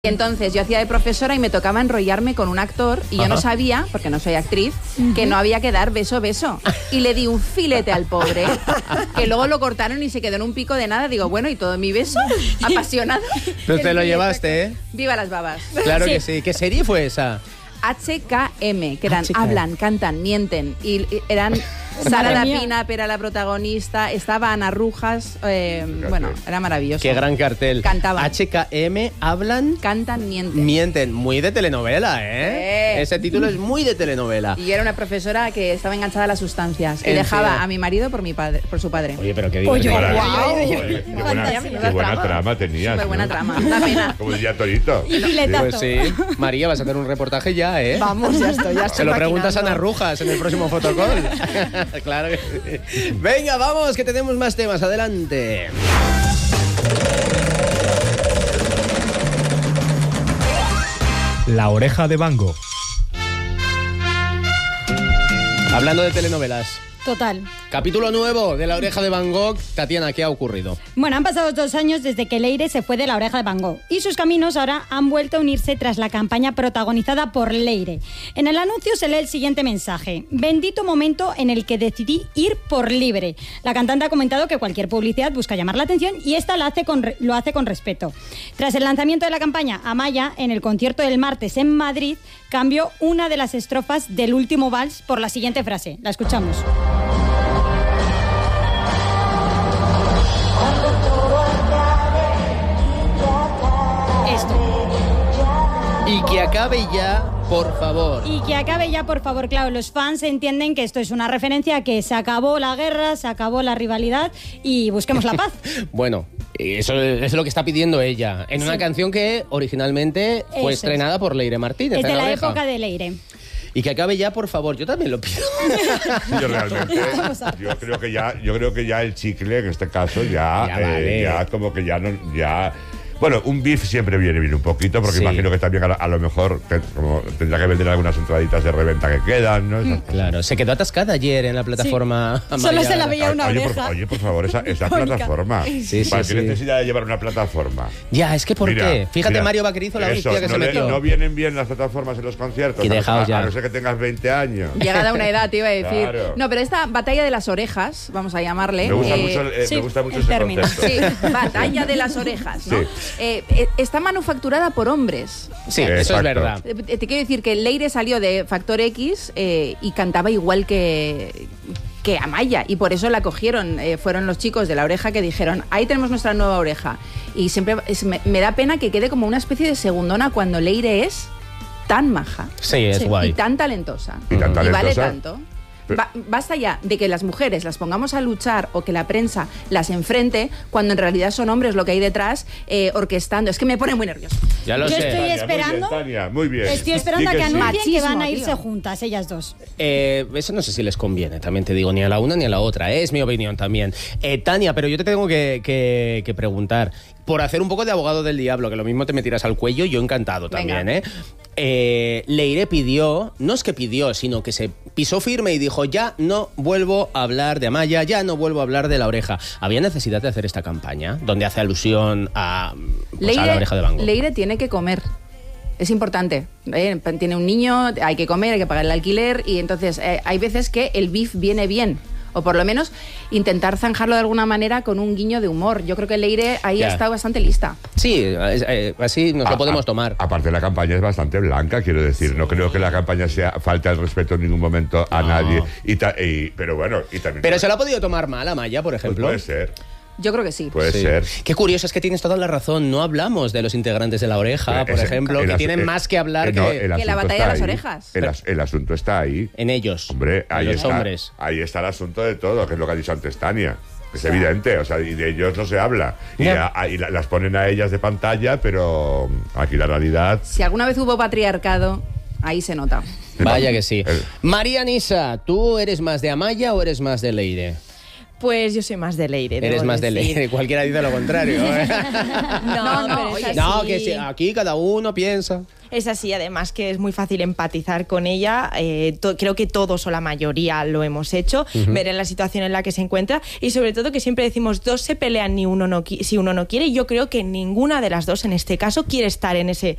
Y entonces yo hacía de profesora y me tocaba enrollarme con un actor y yo no sabía, porque no soy actriz, que no había que dar beso. Y le di un filete al pobre, que luego lo cortaron y se quedó en un pico de nada. Digo, bueno, ¿y todo mi beso? Apasionado. Pero te lo llevaste, ¿eh? Viva las babas. Claro que sí. ¿Qué serie fue esa? HKM, que eran hablan, cantan, mienten. Y eran Sara Dapina, era la protagonista, estaba Ana Rujas, bueno, era maravilloso. Qué gran cartel. Cantaba. HKM, hablan, cantan, mienten. Mienten, muy de telenovela, ¿eh? Ese título es muy de telenovela. Y era una profesora que estaba enganchada a las sustancias y dejaba a mi marido por su padre. Oye, pero qué Oye, divertido. Qué buena trama tenías. Súper buena trama, una pena. Como diría Torito. Y filetazo. Pues sí. María, vas a hacer un reportaje ya, ¿eh? Vamos, ya estoy. Se lo preguntas a Ana Rujas en el próximo fotocall. Claro que sí. Venga, vamos, que tenemos más temas. Adelante. La oreja de Van Gogh. Hablando de telenovelas. Total. Capítulo nuevo de La Oreja de Van Gogh. Tatiana, ¿qué ha ocurrido? Bueno, han pasado 2 años desde que Leire se fue de La Oreja de Van Gogh y sus caminos ahora han vuelto a unirse tras la campaña protagonizada por Leire. En el anuncio se lee el siguiente mensaje: bendito momento en el que decidí ir por libre. La cantante ha comentado que cualquier publicidad busca llamar la atención y esta lo hace con respeto. Tras el lanzamiento de la campaña, Amaya, en el concierto del martes en Madrid, cambió una de las estrofas del último vals por la siguiente frase. La escuchamos. Y que acabe ya, por favor. Y que acabe ya, por favor. Claro, los fans entienden que esto es una referencia a que se acabó la guerra, se acabó la rivalidad y busquemos la paz. Bueno, eso es lo que está pidiendo ella. En una canción que originalmente fue estrenada por Leire Martínez. Es de la época de Leire. Y que acabe ya, por favor. Yo también lo pido. Yo realmente, yo creo que ya el chicle, en este caso, ya como que ya no, ya. Bueno, un beef siempre viene bien un poquito, porque sí. Imagino que también a lo mejor como tendrá que vender algunas entraditas de reventa que quedan, ¿no? Claro, se quedó atascada ayer en la plataforma. Sí. Solo se la veía una oreja. Oye, por favor, esa plataforma. Sí, ¿Para sí, qué necesidad de llevar una plataforma? Ya, es que ¿por qué? Fíjate, mira, Mario Vaquerizo, la hostia que no se metió. No vienen bien las plataformas en los conciertos. Y dejaos ya. A no ser que tengas 20 años. Llegada a una edad, te iba a decir. Claro. No, pero esta batalla de las orejas, vamos a llamarle. Me gusta mucho ese término. concepto. Sí, batalla de las orejas, ¿no? Sí. Está manufacturada por hombres. Sí, eso es verdad. Te quiero decir que Leire salió de Factor X y cantaba igual que Amaya, y por eso la cogieron. Fueron los chicos de La Oreja que dijeron, ahí tenemos nuestra nueva oreja. Y siempre me da pena que quede como una especie de segundona cuando Leire es tan maja. Sí, es guay. Y tan talentosa. Y vale tanto. Basta ya de que las mujeres las pongamos a luchar o que la prensa las enfrente cuando en realidad son hombres lo que hay detrás orquestando. Es que me pone muy nerviosa. Ya lo Yo sé. estoy esperando. Tania, muy bien. Estoy esperando a que sí. anuncien que van a Machismo, irse tío. juntas, ellas dos. Eso no sé si les conviene, también te digo, ni a la una ni a la otra, es mi opinión también. Tania, pero yo te tengo que preguntar, por hacer un poco de abogado del diablo, que lo mismo te me tiras al cuello, yo encantado también, Venga. Leire pidió, no es que pidió, sino que se pisó firme y dijo, ya no vuelvo a hablar de Amaya, ya no vuelvo a hablar de La Oreja. ¿Había necesidad de hacer esta campaña, donde hace alusión a La Oreja de Van Gogh? Leire tiene que comer. Es importante. Tiene un niño, hay que comer, hay que pagar el alquiler y entonces hay veces que el beef viene bien. O por lo menos intentar zanjarlo de alguna manera con un guiño de humor. Yo creo que Leire ahí ha estado bastante lista. Sí, así nos lo podemos tomar. Aparte, la campaña es bastante blanca, quiero decir. No creo que la campaña falte el respeto en ningún momento a nadie. Pero bueno, y también. Pero se lo ha podido tomar mal a Amaya, por ejemplo. Puede ser. Yo creo que sí. Puede ser. Qué curioso, es que tienes toda la razón. No hablamos de los integrantes de La Oreja, por ejemplo, que tienen más que hablar que la batalla de las orejas. El asunto está ahí. en ellos. Hombre, ahí los está. hombres. Ahí está el asunto de todo, que es lo que ha dicho antes Tania. Es evidente, o sea, y de ellos no se habla. Y las ponen a ellas de pantalla, pero aquí la realidad. Si alguna vez hubo patriarcado, ahí se nota. Vaya que sí. María Nisa, ¿tú eres más de Amaya o eres más de Leire? Pues yo soy más de Leire. Eres más de Leire, cualquiera dice lo contrario. No, pero es No, así. que sí, aquí cada uno piensa. Es así, además que es muy fácil empatizar con ella. Creo que todos o la mayoría lo hemos hecho, ver en la situación en la que se encuentra y sobre todo que siempre decimos dos se pelean si uno no quiere, y yo creo que ninguna de las dos en este caso quiere estar en ese